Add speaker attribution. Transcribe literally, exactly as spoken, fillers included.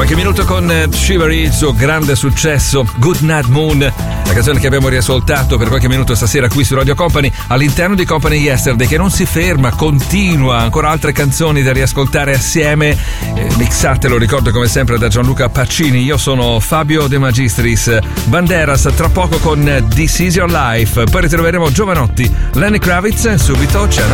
Speaker 1: Qualche minuto con Shivery, il suo grande successo Good Night Moon, la canzone che abbiamo riascoltato per qualche minuto stasera qui su Radio Company, all'interno di Company Yesterday, che non si ferma, continua, ancora altre canzoni da riascoltare assieme, eh, mixate, lo ricordo come sempre, da Gianluca Pacini. Io sono Fabio De Magistris. Banderas tra poco con This Is Your Life, poi ritroveremo Giovanotti, Lenny Kravitz, subito c'è